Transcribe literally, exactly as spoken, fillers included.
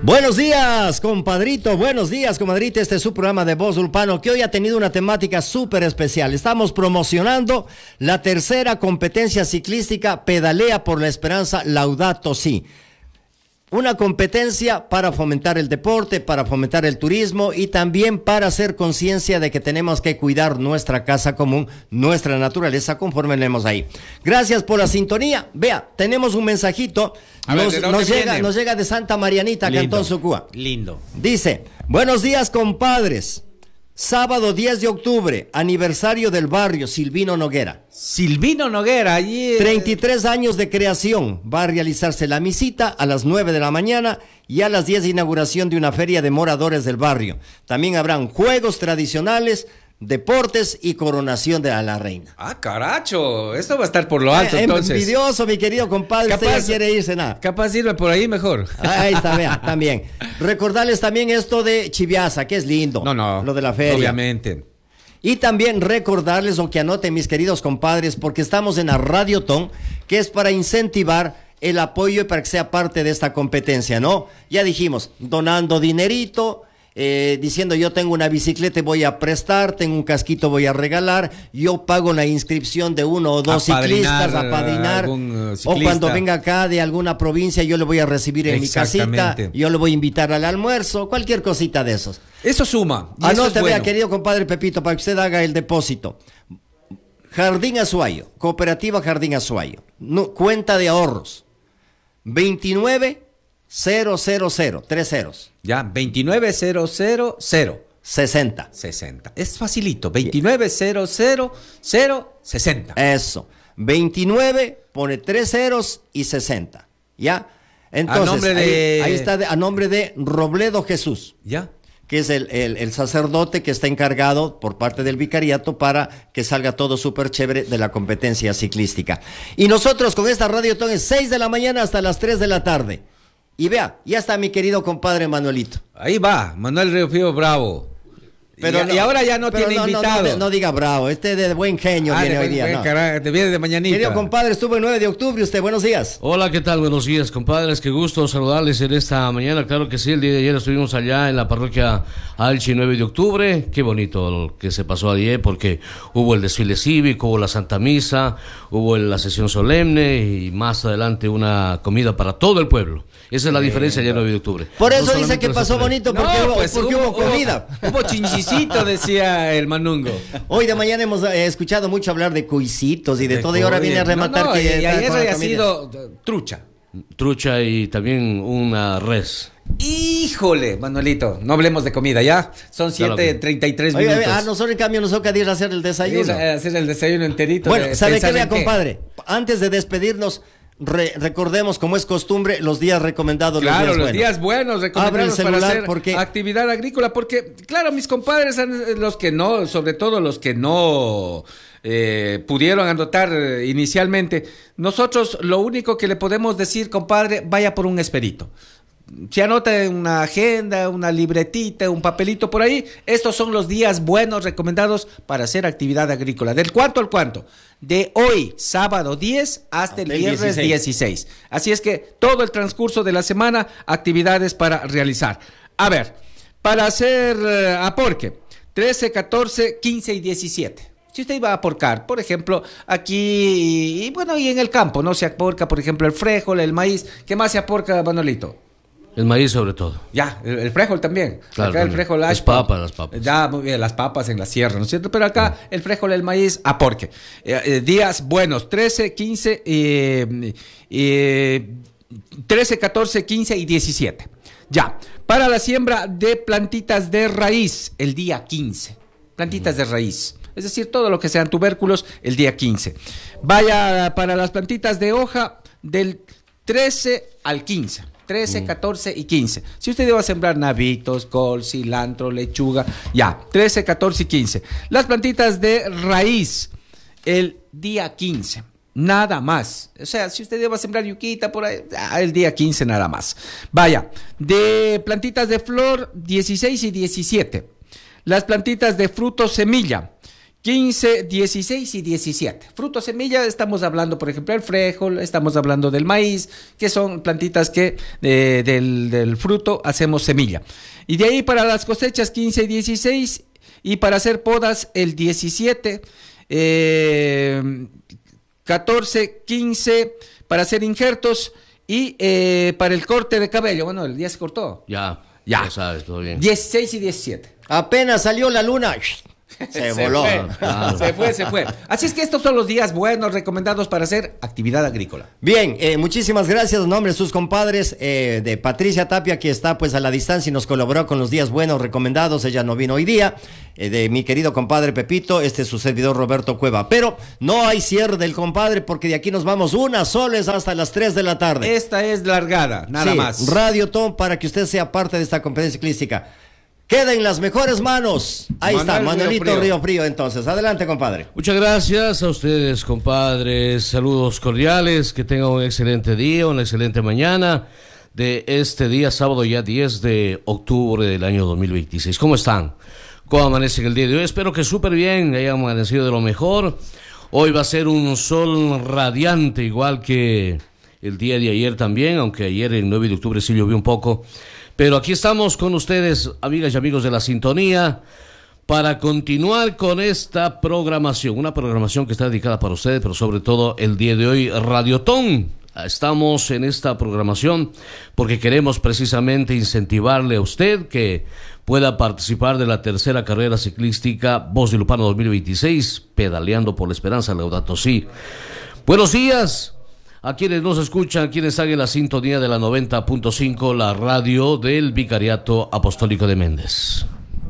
Buenos días, compadrito, buenos días, comadrita. Este es su programa de Voz Ulpano, que hoy ha tenido una temática súper especial. Estamos promocionando la tercera competencia ciclística Pedalea por la Esperanza Laudato Si. Una competencia para fomentar el deporte, para fomentar el turismo y también para hacer conciencia de que tenemos que cuidar nuestra casa común, nuestra naturaleza, conforme leemos ahí. Gracias por la sintonía. Vea, tenemos un mensajito. A ver, nos, ¿de dónde nos, llega, viene? nos llega de Santa Marianita, Lindo, Cantón Sucúa. Lindo. Dice, buenos días, compadres. Sábado diez de octubre, aniversario del barrio Silvino Noguera. Silvino Noguera, allí. treinta y tres años de creación. Va a realizarse la misita a las nueve de la mañana y a las diez de inauguración de una feria de moradores del barrio. También habrán juegos tradicionales, deportes y coronación de la reina. Ah, caracho, esto va a estar por lo alto, Eh, entonces. Envidioso, mi querido compadre, usted ya quiere irse, nada. Capaz irme por ahí mejor. Ahí está, vea, también. Recordarles también esto de Chiviasa, que es lindo. No, no. Lo de la feria. Obviamente. Y también recordarles, o que anoten mis queridos compadres, porque estamos en la Radiotón, que es para incentivar el apoyo y para que sea parte de esta competencia, ¿no? Ya dijimos, donando dinerito, eh, diciendo yo tengo una bicicleta y voy a prestar, tengo un casquito voy a regalar, yo pago la inscripción de uno o dos Apadrinar, ciclistas, a padrinar, algún, uh, o ciclista. cuando venga acá de alguna provincia yo le voy a recibir en mi casita, Exactamente. yo le voy a invitar al almuerzo, cualquier cosita de esos. Eso suma. Y eso es Anote, vea, bueno. querido compadre Pepito, para que usted haga el depósito. Jardín Azuayo, Cooperativa Jardín Azuayo, no, cuenta de ahorros, veintinueve cero cero cero, tres ceros, Ya, veintinueve cero cero cero sesenta. sesenta. Es facilito, veintinueve cero cero cero sesenta. Eso, veintinueve, pone tres ceros y sesenta, ¿ya? Entonces, A nombre de- ahí, ahí está de- a nombre de Robledo Jesús, Ya. que es el, el, el sacerdote que está encargado por parte del vicariato para que salga todo súper chévere de la competencia ciclística. Y nosotros con esta Radiotón es seis de la mañana hasta las tres de la tarde. Y vea, ya está mi querido compadre Manuelito. Ahí va, Manuel Río Fío Bravo. Pero y, no, y ahora ya no pero tiene no, no, invitado. No, no diga bravo, este de buen genio Ah, viene de hoy buen- día. buen No. carácter, te viene de mañanita. Querido compadre, estuvo el nueve de octubre usted, buenos días. Hola, ¿qué tal? Buenos días, compadres. Qué gusto saludarles en esta mañana. Claro que sí, el día de ayer estuvimos allá en la parroquia Alchi, nueve de octubre. Qué bonito lo que se pasó ayer, porque hubo el desfile cívico, hubo la Santa Misa, hubo la sesión solemne y más adelante una comida para todo el pueblo. Esa es la diferencia ayer, nueve de octubre. Por eso No dice solamente que las pasó actividades. bonito, porque, No, hubo, pues porque hubo, comida. Hubo, hubo chinchicito, decía el manungo. Hoy de mañana hemos eh, escuchado mucho hablar de cuisitos y de, De todo, y ahora COVID. viene a rematar No, no, que y, y está ayer con la había comida. sido uh, trucha. Trucha y también una res. Híjole, Manuelito, no hablemos de comida, ¿ya? Son Claro siete que- treinta y tres Oiga, minutos. a nosotros en cambio nos toca ir a hacer el desayuno. Ir a hacer el desayuno enterito. Bueno, de- ¿sabe qué, pensar vea, en qué. compadre? Antes de despedirnos, re- recordemos, como es costumbre, los días recomendados. Claro, los días, los buenos. días buenos recomendados Abra el para celular hacer porque- actividad agrícola, porque, claro, mis compadres, han- los que no, sobre todo los que no eh, pudieron anotar eh, inicialmente, nosotros lo único que le podemos decir, compadre, vaya por un esperito. Se anota en una agenda, una libretita, un papelito por ahí. Estos son los días buenos recomendados para hacer actividad agrícola. ¿Del cuánto al cuánto? De hoy, sábado diez, hasta el Hasta el viernes dieciséis. dieciséis. Así es que todo el transcurso de la semana, actividades para realizar. A ver, para hacer eh, aporque, trece, catorce, quince y diecisiete. Si usted iba a aporcar, por ejemplo, aquí, y, y bueno, y en el campo, ¿no? Se aporca, por ejemplo, el frijol, el maíz. ¿Qué más se aporca, Manolito? El maíz sobre todo. Ya, el, el frijol también. Claro, acá el también. frijol Las ashpa. papas, las papas. Ya, muy bien, las papas en la sierra, ¿no es cierto? Pero acá el frijol, el maíz, aporque. Eh, eh, días buenos, trece, quince, eh, eh, trece, catorce, quince y diecisiete. Ya, para la siembra de plantitas de raíz, el día quince. Plantitas de raíz. Es decir, todo lo que sean tubérculos, el día quince. Vaya para las plantitas de hoja del trece al quince. trece, catorce y quince. Si usted iba a sembrar navitos, col, cilantro, lechuga, ya, trece, catorce y quince. Las plantitas de raíz, el día quince. Nada más. O sea, si usted iba a sembrar yuquita por ahí, ah, el día quince nada más. Vaya, de plantitas de flor, dieciséis y diecisiete. Las plantitas de fruto semilla, quince, dieciséis y diecisiete. Fruto, semilla, estamos hablando, por ejemplo, del frijol, estamos hablando del maíz, que son plantitas que eh, del, del fruto hacemos semilla. Y de ahí para las cosechas quince y dieciséis, y para hacer podas el diecisiete, eh, catorce, quince, para hacer injertos y eh, para el corte de cabello. Bueno, el día se cortó. Ya, ya, ya sabes, todo bien. dieciséis y diecisiete. Apenas salió la luna. Se, se voló. Fue, claro. Se fue, se fue. Así es que estos son los días buenos recomendados para hacer actividad agrícola. Bien, eh, muchísimas gracias. En nombre de sus compadres, eh, de Patricia Tapia, que está pues a la distancia y nos colaboró con los días buenos recomendados. Ella no vino hoy día. Eh, de mi querido compadre Pepito, este es su servidor Roberto Cueva. Pero no hay cierre del compadre, porque de aquí nos vamos una sola es hasta las tres de la tarde. Esta es largada, nada sí, más. Radio Tom, para que usted sea parte de esta competencia ciclística. Queda en las mejores manos. Ahí Manuel está, Manuelito Río Frío. Río Frío. Entonces, adelante, compadre. Muchas gracias a ustedes, compadres. Saludos cordiales. Que tengan un excelente día, una excelente mañana de este día, sábado ya diez de octubre del año dos mil veintiséis. ¿Cómo están? ¿Cómo amanecen el día de hoy? Espero que súper bien, hayan amanecido de lo mejor. Hoy va a ser un sol radiante, igual que el día de ayer también, aunque ayer el nueve de octubre sí llovió un poco. Pero aquí estamos con ustedes, amigas y amigos de la sintonía, para continuar con esta programación, una programación que está dedicada para ustedes, pero sobre todo el día de hoy, Radiotón. Estamos en esta programación porque queremos precisamente incentivarle a usted que pueda participar de la tercera carrera ciclística Voz de Lupano dos mil veintiséis, pedaleando por la esperanza, Laudato Si. Buenos días a quienes nos escuchan, quienes están en la sintonía de la noventa punto cinco, la radio del Vicariato Apostólico de Méndez.